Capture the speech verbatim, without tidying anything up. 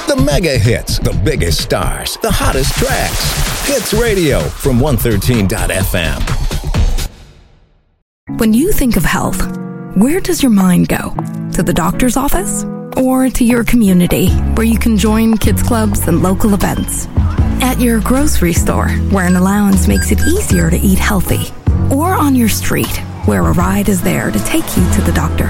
The mega hits, the biggest stars, the hottest tracks. Hits Radio from one thirteen dot f m. When you think of health, where does your mind go? To the doctor's office? Or to your community, where you can join kids clubs and local events? At your grocery store, where an allowance makes it easier to eat healthy? Or on your street, where a ride is there to take you to the doctor?